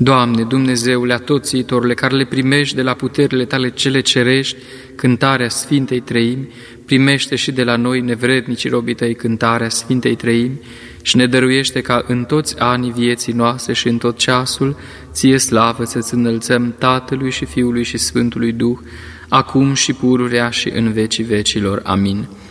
Doamne, Dumnezeule atoțiitorule, care le primești de la puterile Tale cele cerești, cântarea Sfintei Treimi, primește și de la noi, nevrednicii robii Tăi, cântarea Sfintei Treimi și ne dăruiește ca în toți anii vieții noastre și în tot ceasul, Ție slavă să-Ți înălțăm Tatălui și Fiului și Sfântului Duh, acum și pururea și în vecii vecilor. Amin.